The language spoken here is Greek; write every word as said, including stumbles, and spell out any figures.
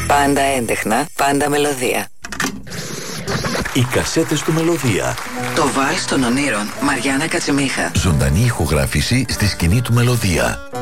Πάντα έντεχνα, πάντα μελωδία. Οι κασέτες του Μελωδία. Το βάλς των ονείρων, Μαριάννα Κατσιμίχα. Ζωντανή ηχογράφηση στη σκηνή του Μελωδία.